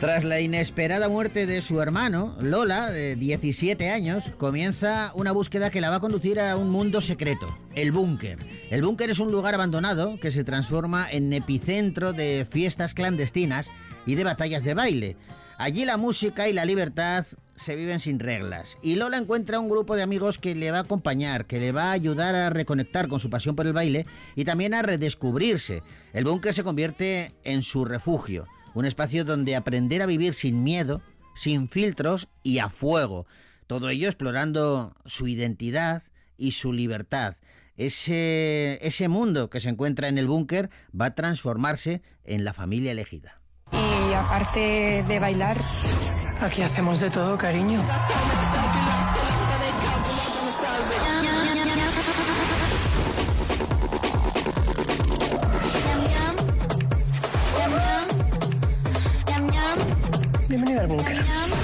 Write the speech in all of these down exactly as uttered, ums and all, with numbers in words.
Tras la inesperada muerte de su hermano, Lola, de diecisiete años, comienza una búsqueda que la va a conducir a un mundo secreto, el búnker. El búnker es un lugar abandonado que se transforma en epicentro de fiestas clandestinas y de batallas de baile. Allí la música y la libertad se viven sin reglas. Y Lola encuentra un grupo de amigos que le va a acompañar, que le va a ayudar a reconectar con su pasión por el baile y también a redescubrirse. El búnker se convierte en su refugio. Un espacio donde aprender a vivir sin miedo, sin filtros y a fuego. Todo ello explorando su identidad y su libertad. Ese, ese mundo que se encuentra en el búnker va a transformarse en la familia elegida. Y aparte de bailar, aquí hacemos de todo, cariño. Bienvenida al búnker.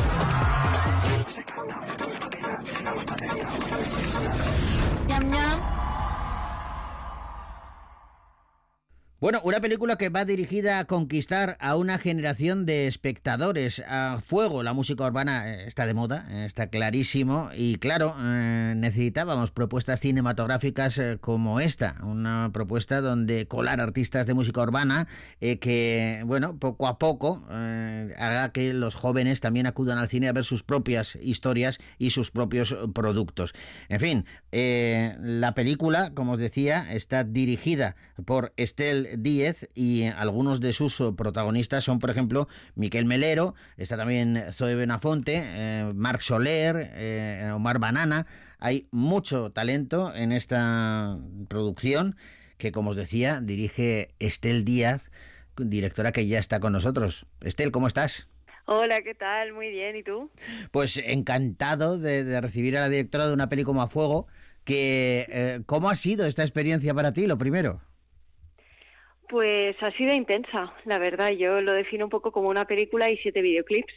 Bueno, una película que va dirigida a conquistar a una generación de espectadores. A fuego, la música urbana está de moda, está clarísimo. Y claro, eh, necesitábamos propuestas cinematográficas eh, como esta. Una propuesta donde colar artistas de música urbana eh, que, bueno, poco a poco eh, haga que los jóvenes también acudan al cine a ver sus propias historias y sus propios productos. En fin, eh, la película, como os decía, está dirigida por Estel Díez y algunos de sus protagonistas son, por ejemplo, Miquel Melero, está también Zoe Benafonte, eh, Marc Soler, eh, Omar Banana. Hay mucho talento en esta producción que, como os decía, dirige Estel Díez, directora que ya está con nosotros. Estel, ¿cómo estás? Hola, ¿qué tal? Muy bien, ¿y tú? Pues encantado de, de recibir a la directora de una peli como A Fuego. Que, eh, ¿cómo ha sido esta experiencia para ti, lo primero? Pues ha sido intensa, la verdad. Yo lo defino un poco como una película y siete videoclips.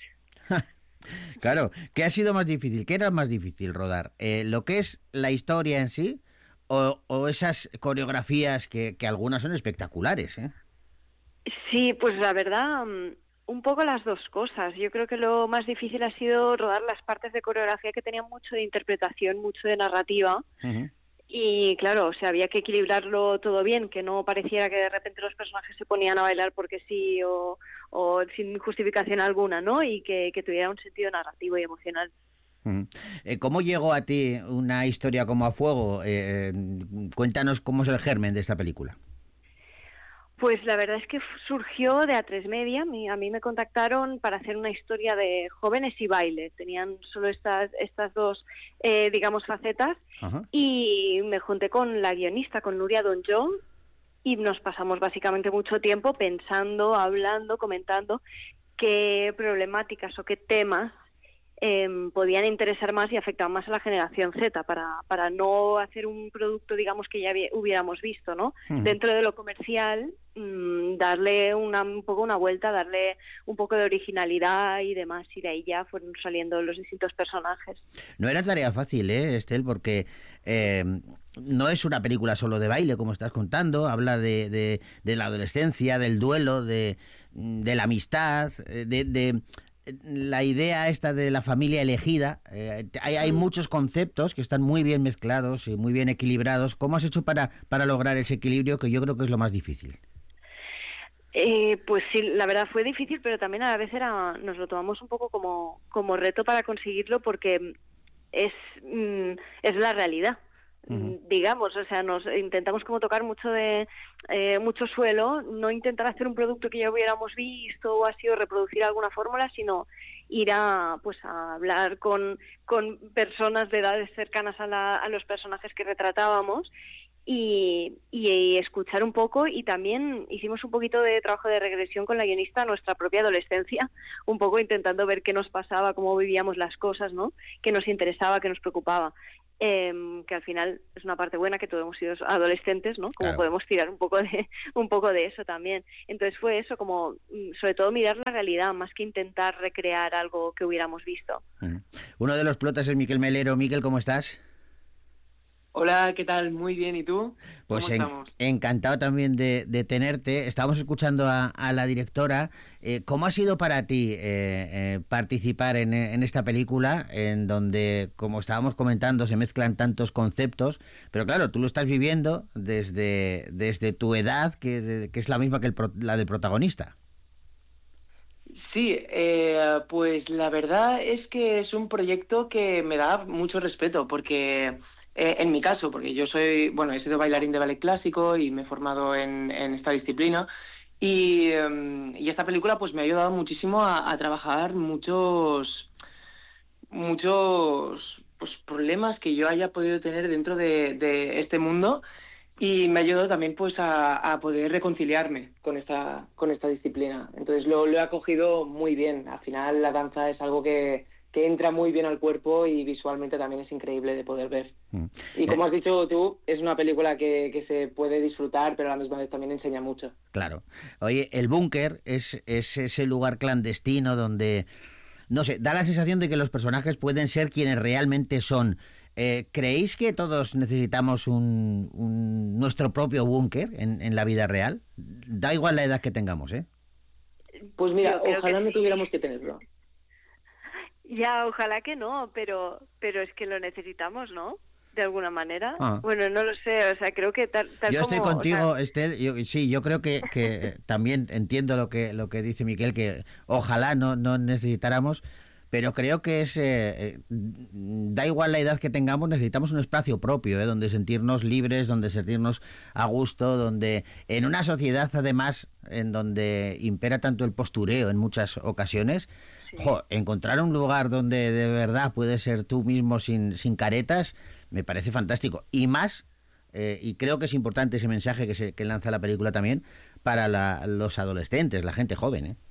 Claro, ¿qué ha sido más difícil? ¿Qué era más difícil rodar? Eh, ¿Lo que es la historia en sí o, o esas coreografías que, que algunas son espectaculares, ¿eh? Sí, pues la verdad, un poco las dos cosas. Yo creo que lo más difícil ha sido rodar las partes de coreografía que tenían mucho de interpretación, mucho de narrativa. Uh-huh. Y claro, o sea, había que equilibrarlo todo bien, que no pareciera que de repente los personajes se ponían a bailar porque sí o, o sin justificación alguna, ¿no? Y que, que tuviera un sentido narrativo y emocional. Uh-huh. ¿Cómo llegó a ti una historia como A Fuego? Eh, cuéntanos cómo es el germen de esta película. Pues la verdad es que surgió de A tres Media. A mí me contactaron para hacer una historia de jóvenes y baile. Tenían solo estas estas dos, eh, digamos, facetas. Ajá. Y me junté con la guionista, con Nuria Donjón, y nos pasamos básicamente mucho tiempo pensando, hablando, comentando qué problemáticas o qué temas eh, podían interesar más y afectar más a la generación Z, para, para no hacer un producto, digamos, que ya hubiéramos visto, ¿no? Uh-huh. Dentro de lo comercial, mmm, darle una, un poco una vuelta, darle un poco de originalidad y demás, y de ahí ya fueron saliendo los distintos personajes. No era tarea fácil, ¿eh, Estel? Porque eh, no es una película solo de baile, como estás contando, habla de, de, de la adolescencia, del duelo, de, de la amistad, de... de la idea esta de la familia elegida. Eh, hay, hay muchos conceptos que están muy bien mezclados y muy bien equilibrados. ¿Cómo has hecho para, para lograr ese equilibrio, que yo creo que es lo más difícil? Eh, pues sí, la verdad fue difícil, pero también a la vez era, nos lo tomamos un poco como, como reto para conseguirlo, porque es, mm, es la realidad. Uh-huh. Digamos, o sea, nos intentamos como tocar mucho de eh, mucho suelo, no intentar hacer un producto que ya hubiéramos visto o así, o reproducir alguna fórmula, sino ir a pues a hablar con, con personas de edades cercanas a, la, a los personajes que retratábamos y, y, y escuchar un poco. Y también hicimos un poquito de trabajo de regresión con la guionista a nuestra propia adolescencia, un poco intentando ver qué nos pasaba, cómo vivíamos las cosas, ¿no? Qué nos interesaba, qué nos preocupaba. Eh, que al final es una parte buena, que todos hemos sido adolescentes, ¿no? Como claro. Podemos tirar un poco de un poco de eso también. Entonces fue eso, como sobre todo mirar la realidad más que intentar recrear algo que hubiéramos visto. Uh-huh. Uno de los plotas es Miquel Melero. Miquel, ¿cómo estás? Hola, ¿qué tal? Muy bien, ¿y tú? Pues ¿Cómo en- estamos? encantado también de, de tenerte. Estábamos escuchando a, a la directora. Eh, ¿cómo ha sido para ti eh, eh, participar en, en esta película en donde, como estábamos comentando, se mezclan tantos conceptos? Pero claro, tú lo estás viviendo desde, desde tu edad, que, de- que es la misma que el pro- la del protagonista. Sí, eh, pues la verdad es que es un proyecto que me da mucho respeto, porque eh, en mi caso, porque yo soy, bueno, he sido bailarín de ballet clásico y me he formado en, en esta disciplina, y, em, y esta película pues me ha ayudado muchísimo a, a trabajar muchos, muchos pues, problemas que yo haya podido tener dentro de, de este mundo. Y me ha ayudado también pues a, a poder reconciliarme con esta, con esta disciplina. Entonces lo, lo he acogido muy bien. Al final la danza es algo que, que entra muy bien al cuerpo y visualmente también es increíble de poder ver. Mm. Y Eh, como has dicho tú, es una película que, que se puede disfrutar, pero a la misma vez también enseña mucho. claro. Oye, el búnker es, es ese lugar clandestino donde, no sé, da la sensación de que los personajes pueden ser quienes realmente son. Eh, ¿creéis que todos necesitamos un, un- nuestro propio búnker en, en la vida real? Da igual la edad que tengamos, ¿eh? Pues mira, Yo creo que ojalá no sí. tuviéramos que tenerlo. Ya, ojalá que no, pero, pero es que lo necesitamos, ¿no? De alguna manera. Ah. Bueno, no lo sé, o sea, creo que tal, tal Yo como, estoy o sea, contigo, Estel. Yo, sí, yo creo que, que eh, también entiendo lo que lo que dice Miquel, que ojalá no, no necesitáramos, pero creo que es eh, eh, da igual la edad que tengamos, necesitamos un espacio propio, ¿eh? Donde sentirnos libres, donde sentirnos a gusto, donde en una sociedad además en donde impera tanto el postureo en muchas ocasiones. sí. Jo, encontrar un lugar donde de verdad puedes ser tú mismo sin, sin caretas, me parece fantástico. Y más, eh, y creo que es importante ese mensaje que, se, que lanza la película también, para la- los adolescentes, la gente joven, ¿eh?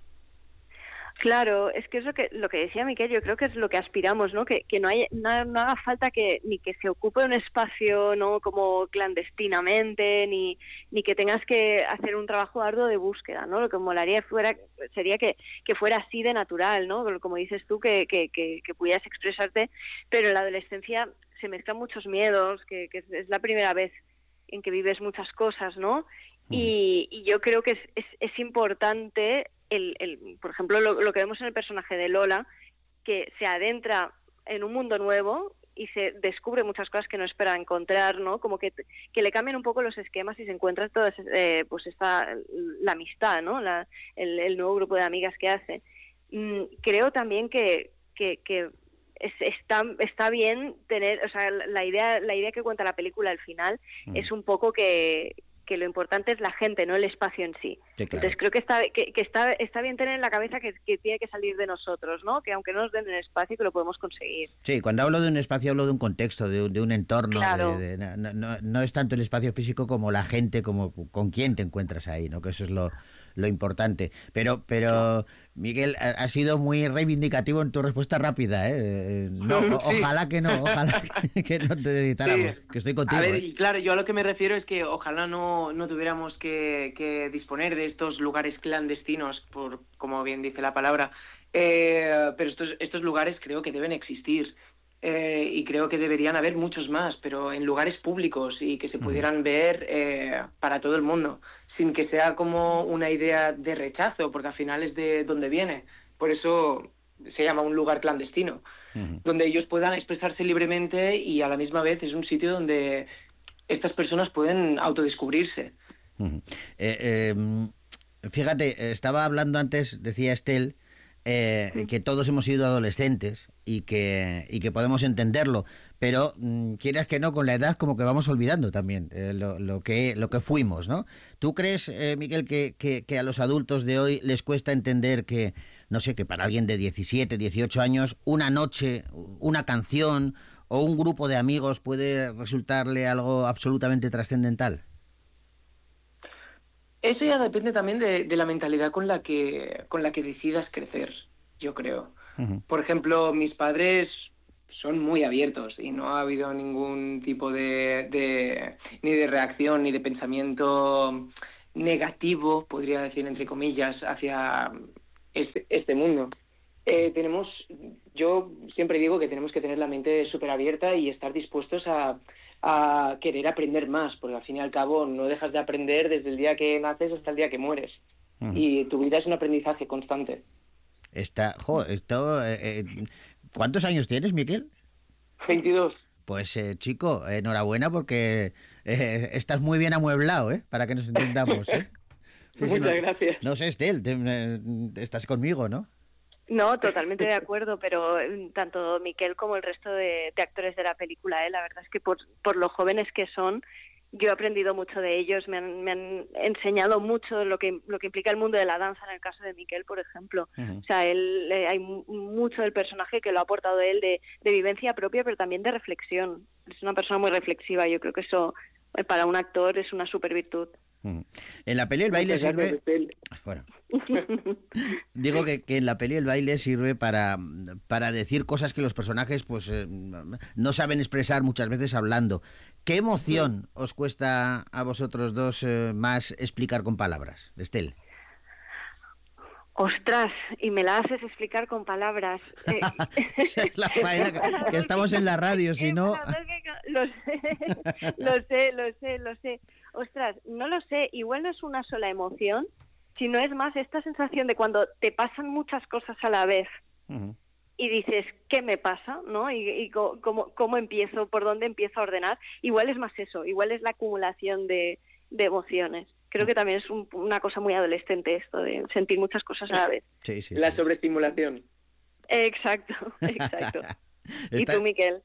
Claro, es que es lo que, lo que decía Miquel, yo creo que es lo que aspiramos, ¿no? Que, que no, hay, no, no haga falta que ni que se ocupe un espacio, ¿no? Como clandestinamente, ni, ni que tengas que hacer un trabajo arduo de búsqueda, ¿no? Lo que molaría fuera, sería que, que fuera así de natural, ¿no? Como dices tú, que, que, que, que pudieras expresarte, pero en la adolescencia se mezclan muchos miedos, que, que es la primera vez en que vives muchas cosas, ¿no? Y, y yo creo que es, es, es importante, el, el, por ejemplo, lo, lo que vemos en el personaje de Lola, que se adentra en un mundo nuevo y se descubre muchas cosas que no espera encontrar, ¿no? Como que, que le cambian un poco los esquemas y se encuentra toda eh, pues esta, la amistad, ¿no? La, el, el nuevo grupo de amigas que hace. Mm, creo también que, que, que es, está, está bien tener, o sea, la idea, la idea que cuenta la película al final mm. es un poco que que lo importante es la gente, no el espacio en sí. Sí, claro. Entonces creo que está que, que está está bien tener en la cabeza que, que tiene que salir de nosotros, ¿no? Que aunque no nos den el espacio, que lo podemos conseguir. Sí, cuando hablo de un espacio hablo de un contexto, de un, de un entorno. Claro. De, de, no, no, no es tanto el espacio físico como la gente, como con quién te encuentras ahí, ¿no? Que eso es lo, lo importante. Pero, pero Miguel, ha, ha sido muy reivindicativo en tu respuesta rápida, ¿eh? No, o, Sí. ojalá que no, ojalá que, que no te necesitáramos, Sí. que estoy contigo. A ver, ¿eh? y claro, yo a lo que me refiero es que ojalá no, no tuviéramos que, que disponer de estos lugares clandestinos, por como bien dice la palabra, eh, pero estos, estos lugares creo que deben existir. Eh, y creo que deberían haber muchos más, pero en lugares públicos y que se pudieran ver eh, para todo el mundo, sin que sea como una idea de rechazo, porque al final es de donde viene. Por eso se llama un lugar clandestino, uh-huh. donde ellos puedan expresarse libremente y a la misma vez es un sitio donde estas personas pueden autodescubrirse. Uh-huh. eh, eh, fíjate, estaba hablando antes, decía Estel, Eh, sí. que todos hemos sido adolescentes y que, y que podemos entenderlo, pero mmm, quieras que no, con la edad como que vamos olvidando también eh, lo, lo, que, lo que fuimos, ¿no? ¿Tú crees, eh, Miguel, que, que, que a los adultos de hoy les cuesta entender que, no sé, que para alguien de diecisiete, dieciocho años, una noche, una canción o un grupo de amigos puede resultarle algo absolutamente trascendental? Eso ya depende también de, de la mentalidad con la que con la que decidas crecer, yo creo. Uh-huh. Por ejemplo, mis padres son muy abiertos y no ha habido ningún tipo de, de ni de reacción ni de pensamiento negativo, podría decir entre comillas, hacia este, este mundo. Eh, tenemos, yo siempre digo que tenemos que tener la mente súper abierta y estar dispuestos a, a querer aprender más, porque al fin y al cabo no dejas de aprender desde el día que naces hasta el día que mueres. Uh-huh. Y tu vida es un aprendizaje constante. Está, jo, esto, eh, eh, ¿cuántos años tienes, Miquel? veintidós. Pues eh, chico, enhorabuena porque eh, estás muy bien amueblado, ¿eh? Para que nos entendamos, ¿eh? Sí, Muchas sí, no, gracias. No sé, Estel, te, eh, estás conmigo, ¿no? No, totalmente de acuerdo, pero tanto Miquel como el resto de, de actores de la película, ¿eh? La verdad es que por, por lo jóvenes que son, yo he aprendido mucho de ellos, me han, me han enseñado mucho lo que lo que implica el mundo de la danza en el caso de Miquel, por ejemplo. Uh-huh. O sea, él eh, hay mucho del personaje que lo ha aportado él de, de vivencia propia, pero también de reflexión. Es una persona muy reflexiva, yo creo que eso para un actor es una super virtud. Uh-huh. En la peli el baile Muchas sirve... gracias, bueno, digo que, que en la peli el baile sirve para, para decir cosas que los personajes pues eh, no saben expresar muchas veces hablando. ¿Qué emoción os cuesta a vosotros dos eh, más explicar con palabras, Estel? Ostras, y me la haces explicar con palabras. Eh, Esa es la faena, que, que estamos en la radio, si no... Lo sé, lo sé, lo sé, lo sé. Ostras, no lo sé, igual no es una sola emoción, sino es más esta sensación de cuando te pasan muchas cosas a la vez uh-huh. y dices, ¿qué me pasa? ¿No? Y, y cómo, cómo empiezo, por dónde empiezo a ordenar. Igual es más eso, igual es la acumulación de, de emociones. Creo que también es un, una cosa muy adolescente esto de sentir muchas cosas a la vez. Sí, sí, la sí. sobreestimulación. Exacto, exacto. ¿Y tú, Miquel?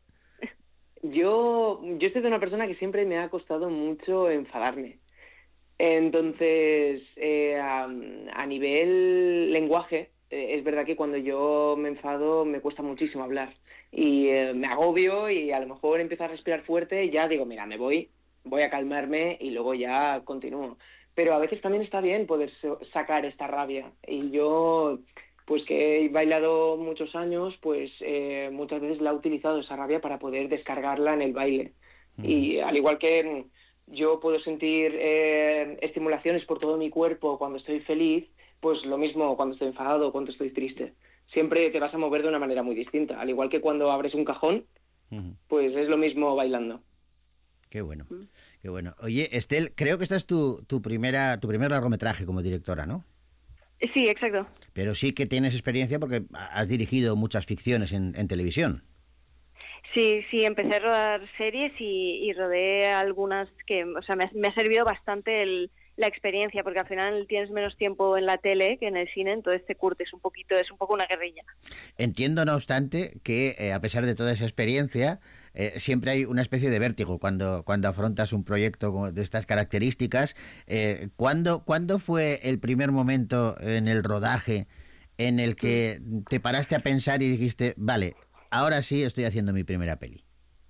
Yo, yo soy de una persona que siempre me ha costado mucho enfadarme. Entonces, eh, a, a nivel lenguaje, eh, es verdad que cuando yo me enfado me cuesta muchísimo hablar. Y eh, me agobio y a lo mejor empiezo a respirar fuerte y ya digo, mira, me voy, voy a calmarme y luego ya continúo. Pero a veces también está bien poder sacar esta rabia. Y yo... pues que he bailado muchos años, pues eh, muchas veces la he utilizado esa rabia para poder descargarla en el baile. Uh-huh. Y al igual que yo puedo sentir eh, estimulaciones por todo mi cuerpo cuando estoy feliz, pues lo mismo cuando estoy enfadado o cuando estoy triste. Siempre te vas a mover de una manera muy distinta. Al igual que cuando abres un cajón, uh-huh. pues es lo mismo bailando. Qué bueno, uh-huh. qué bueno. Oye, Estel, creo que esta es tu, tu, primera, tu primer largometraje como directora, ¿no? Sí, exacto. Pero sí que tienes experiencia porque has dirigido muchas ficciones en, en televisión. Sí, sí, empecé a rodar series y, y rodé algunas que, o sea, me ha, me ha servido bastante el, la experiencia, porque al final tienes menos tiempo en la tele que en el cine, entonces te curtes un poquito, es un poco una guerrilla. Entiendo, no obstante, que eh, a pesar de toda esa experiencia, eh, siempre hay una especie de vértigo cuando, cuando afrontas un proyecto de estas características. Eh, ¿cuándo, ¿Cuándo fue el primer momento en el rodaje en el que te paraste a pensar y dijiste, vale, ahora sí estoy haciendo mi primera peli?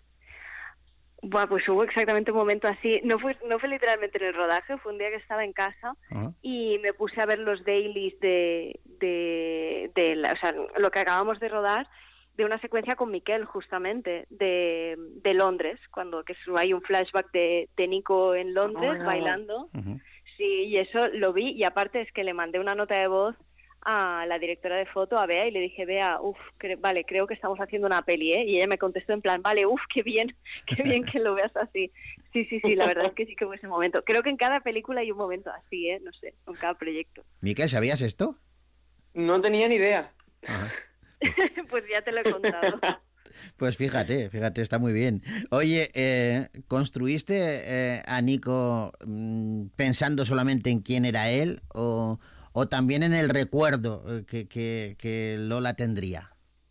Bueno, pues hubo exactamente un momento así. No fue, no fue literalmente en el rodaje, fue un día que estaba en casa uh-huh. y me puse a ver los dailies de, de, de la, o sea, lo que acabamos de rodar, de una secuencia con Miquel, justamente, de, de Londres, cuando que hay un flashback de, de Nico en Londres oh, no. bailando. Uh-huh. Sí, y eso lo vi, y aparte es que le mandé una nota de voz a la directora de foto, a Bea, y le dije, Bea, uff, cre- vale, creo que estamos haciendo una peli, ¿eh? Y ella me contestó en plan, vale, uff, qué bien, qué bien que lo veas así. Sí, sí, sí, la verdad es que sí que hubo ese momento. Creo que en cada película hay un momento así, ¿eh? No sé, en cada proyecto. Miquel, ¿sabías esto? No tenía ni idea. Ajá. Pues ya te lo he contado. Pues fíjate, fíjate, está muy bien. Oye, eh, ¿construiste eh, a Nico mmm, pensando solamente en quién era él o, o también en el recuerdo que, que, que Lola tendría?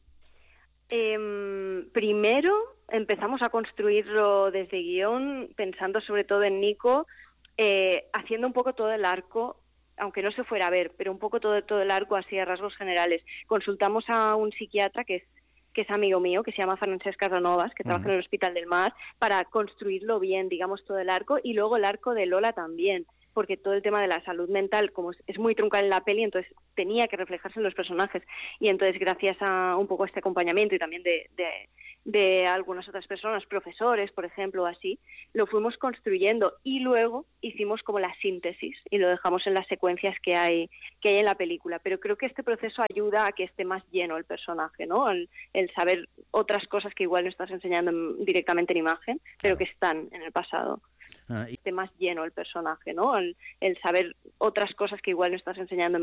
Eh, primero empezamos a construirlo desde guión, pensando sobre todo en Nico, eh, haciendo un poco todo el arco, aunque no se fuera a ver, pero un poco todo, todo el arco así a rasgos generales. Consultamos a un psiquiatra que es que es amigo mío, que se llama Francesc Casanovas, que uh-huh. trabaja en el Hospital del Mar, para construirlo bien, digamos, todo el arco, y luego el arco de Lola también. porque todo el tema de la salud mental, como es, es muy truncal en la peli, entonces tenía que reflejarse en los personajes. Y entonces, gracias a un poco este acompañamiento y también de, de, de algunas otras personas, profesores, por ejemplo, así, lo fuimos construyendo y luego hicimos como la síntesis y lo dejamos en las secuencias que hay que hay en la película. Pero creo que este proceso ayuda a que esté más lleno el personaje, ¿no? El, el saber otras cosas que igual no estás enseñando en, directamente en imagen, pero que están en el pasado. Ah, y... esté más lleno el personaje, ¿no? El, el saber otras cosas que igual no estás enseñando en